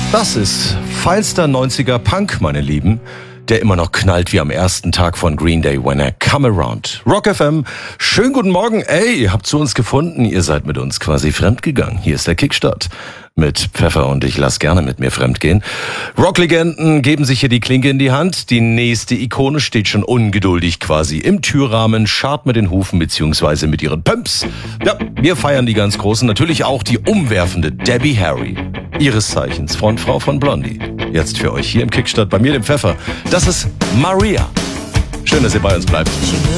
Das ist feinster 90er Punk, meine Lieben, der immer noch knallt wie am ersten Tag von Green Day, When I Come Around. Rock FM, schönen guten Morgen. Ey, ihr habt zu uns gefunden, ihr seid mit uns quasi fremdgegangen. Hier ist der Kickstart mit Pfeffer und ich lass gerne mit mir fremdgehen. Rocklegenden geben sich hier die Klinke in die Hand. Die nächste Ikone steht schon ungeduldig quasi im Türrahmen, scharrt mit den Hufen beziehungsweise mit ihren Pumps. Ja, wir feiern die ganz Großen, natürlich auch die umwerfende Debbie Harry. Ihres Zeichens Frontfrau von Blondie. Jetzt für euch hier im Kickstart bei mir, dem Pfeffer. Das ist Maria. Schön, dass ihr bei uns bleibt.